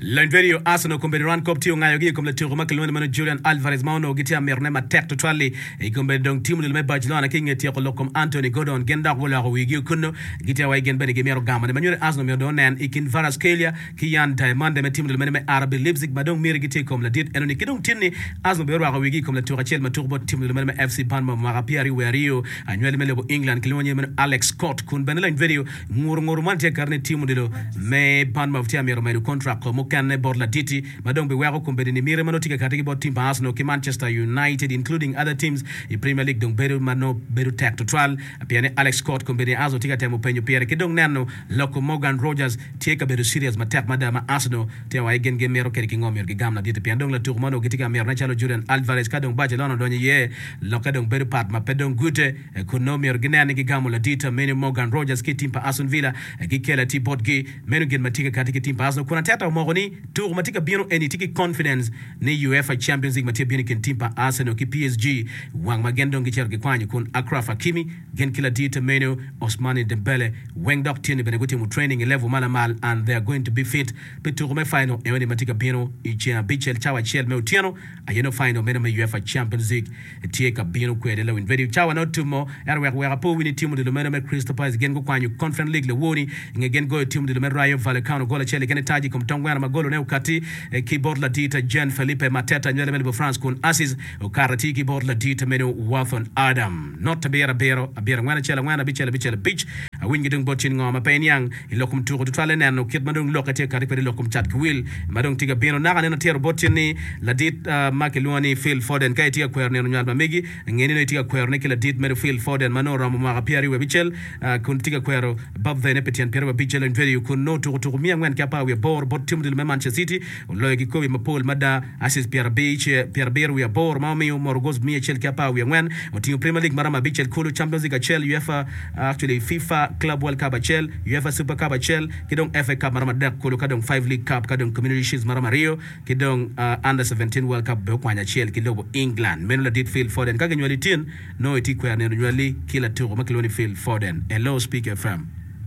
L'Inverio Arsenal come Ran Copti ngayogi come Turo Makelone Mano Julian Alvarez Mauno Gitia Mernema Tech to Twali e come Dong Team del Barcelona King Tiolo come Anthony Gordon Genda Wala Wigi Kuno Gitia Wagen Ben Gemero Gama the Manuel Arsenal Merdonan Ikin Varaskelia Kian Diamond the team del Meneme Arabi Leipzig Madong Mirigiti come la dit Enoni Kidong Tini Arsenal Bero Wigi come la Turachel Maturbo team del Meneme FC Panama Marapiari Werio Annuel Melebo England Kiloni Alex Scott Kun Benela Inverio Murmurmante Carne team dilo me Panama Tiamero Medu contract Mokan Borla Titi Madong Bewero Kumbedi Mire Manotika Katiki bot team Arsenal ki Manchester United including other teams in Premier League Dong Beru Mano Beru Tech to Twal Apiane Alex Scott Kumbedi Azo Tika Temo Penyo Pierre Kidong Nano Loco Morgan Rogers Tieka Beru Serious Matek Madama Arsenal Tewa Igen Gemero Kerikingom Yor Gamna Dita Piandong La Turmano Gitika Mer Nachalo Julian Alvarez Kadong Barcelona Donye Ye Lokadong Beru Pat Mapedong Gute Kunomi Yor Ginani Gigamo La Dita Menu Morgan Rogers Ki Team Pa Aston Villa Gikela Tipot Gi Menu Gen Matika Katiki Team Pa Arsenal Kuna Tata Moroni Tour Matika Bino Eni Tiki Confidence Ni UEFA Champions League Matia Bino Ken Team Pa Arsenal Ki PSG Wang Magendong Gicher Gikwanyu Kun Akraf Hakimi Gen Kila Dita Menu Osmani Dembele Weng Dok Tini Beneguti Mu Training 11 Malamal and they are going to be fit Piturume Final Eweni Matika Bino Ichia Bichel Chawa Chel Meutiano Ayeno Final Menu UEFA Champions League Tieka Bino Kwede Lewin Video Chawa no tumo Erwe Werapo Wini Timu de Menu Crystal Palace Gen Gukwanyu Conference League LewoniIngen Go Timu de Menu Rayo Vallecano Gola Chele Gen Taji Kum Tongwana Magolo Neukati Keyboard La Dita Jen Felipe Mateta Nywele Menu France Kun Assis Ukarati Keyboard La Dita Menu Wathan Adam Not to be a bero Ngwana Chela Ngwana Bichela Beach a wingi dung bochin ngoma penyang ilokum turu tutwale nano kit madung lokate karipedi lokum chat kwil madung tiga bino naga neno tier botini la dit makeluani Phil Foden kay tiga kwer neno nyalba megi ngeni no tiga kwer ne kila dit meru Phil Foden manora mama piari we bichel kun tiga kwero bob the nepetian piari we bichel en very kun no turu miya ngwan kapa we bor bot tim del Manchester City loy ki ko mapol mada assist Pierre Beru we bor mami morgos miya chel kapa we ngwan otingo Premier League marama bichel kulu Champions League chel UEFA actually FIFA Club World Cup Chel, UEFA Super Cup Chel, kidong FA Cup marama dak kulu kadong 5 League Cup kadong Community Shield marama Rio, kidong Under 17 World Cup bekwanya Chel kilobo England. Menula dit Phil Foden kage nywali tin no itikwa ne nywali kila turo makiloni Phil Foden. Hello Speaker FM.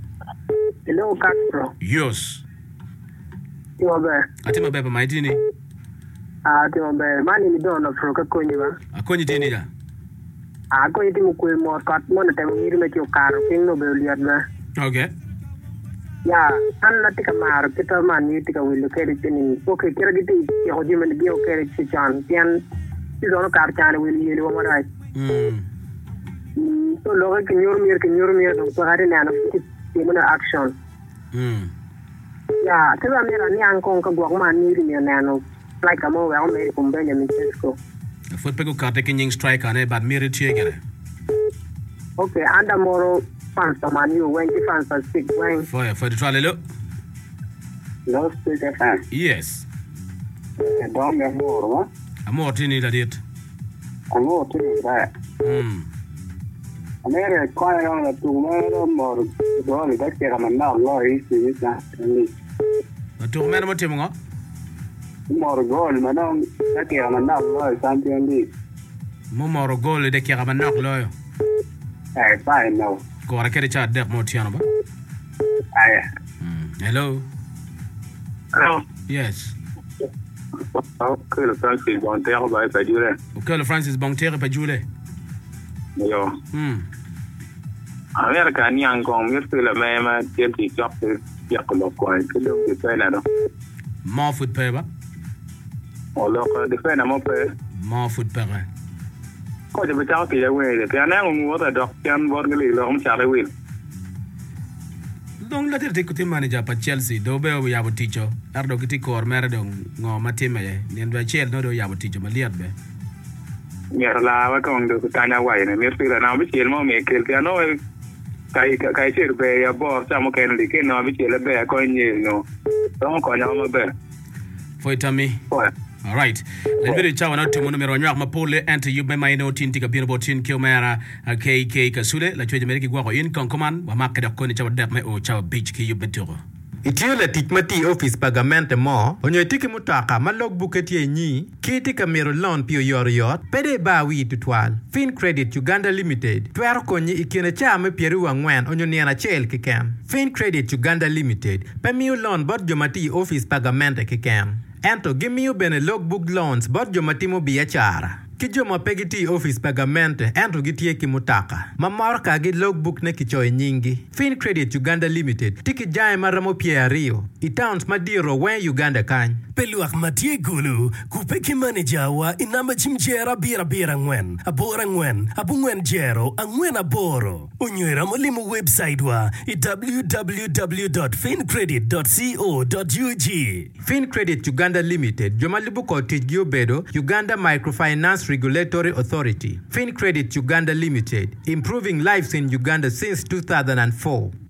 Hello Castro. Yes. Tiwabe. Atima beba maitini. Tiwabe mani ni dono froka konyi ba. Akonyi tini ya. Ako iti mukul mo kat mo na tayo ngiri met yung karo king no beliat na. Okay. Ya, an na tika maro kita man ni tika wilo kere tini. Okay, kira gitu ya hoji man biyo kere si chan. Tiyan si dono kar chan wilo yili wa maray. So loga kinyur mir so hari na ano mo na action. Ya, tiba mera ni angkong kagwak man ni rin yan ano. Like mo wa mo may kumbenya min Tesco. Football karte kinying striker ne bad miri tiegere. Okay, anda moro fans man you when the fans are sick when. For the trial lo. No speaker fan. Yes. Don't me more, Amor tini la dit. Amor tini that. Amere kaya on la tumero mor do da kera manna lo isi sa ni. Na tourmeno mo timo ngo. Mor gol manong da kera manna lo Champions League. Mo mor gol de kera manna lo. Fine now. Ko ara kere cha dek mo tiano ba. Hello. Hello. Yes. Okay, le Francis Bonterre va pas durer. Okay, le Francis Bonterre pas durer. Yo. America ni encore mieux que le même petit job de dire que le coin que le fait là. Mo foot pe ba. O lo ko de fait na mo pe. Mo foot pe. Ko je betao ti we de pe na mo da dok kan bor ngi lo mo cha le wi. Donc la terte ko manager pa Chelsea do be o yabo ticho ardo kiti kor mere do ngo matime ne ndo Chelsea no do yabo ticho maliat be. Mir la wa ko ndo ta na wa ne mir pila na bi chel mo me kel ti no kai cher be ya bo sa mo ken li ken no bi chel be ko ni no. Don ko nya mo be. Foi tami. All right. Le video chawa na tumo numero nyak mapole ente yube mai no tin tika bino botin kilmera KK kasule la chwe meriki gwa ko in kon command wa makada ko ni chawa dak me o chawa beach ki yube toro. Itiyo la tich mati office pagamente mo, onyo tiki mutaka ma logbook etie nyi, kiti ka miro loan pio yot, pede ba wi tutwal. Fin Credit Uganda Limited, twero konyi ikine chame pieru wangwen onyo niana chel kiken. Fin Credit Uganda Limited, pe miyo loan bot jomati office pagamente kiken. Ento gimiyo bene logbook loans bot jomatimo biashara. Kijoma pegiti office pagamente ento gitie kimutaka. Mamorka gi logbook ne kichoy nyingi. Fin Credit Uganda Limited tiki jae maramo Rio. Itowns madiro wen Uganda kany. Peluak matie gulu kupeki manager wa inamba chimjera bira ngwen. Abora ngwen, abu ngwen jero, angwen aboro. Unywera molimu website wa www.fincredit.co.ug. Fin Credit Uganda Limited, jomalibu ko tijgio bedo, Uganda Microfinance Regulatory Authority. Fin Credit Uganda Limited, improving lives in Uganda since 2004.